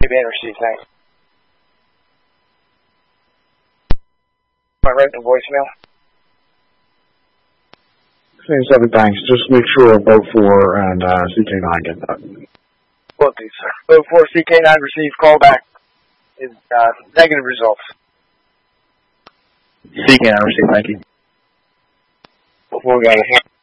and receive, thanks. Am I right in the voicemail? Same 7, thanks. Just make sure boat 4 and CK9 get that. Will do, sir. Boat 4, CK9 received. Callback is negative results. CK9 received, thank you. Boat 4 got a hand.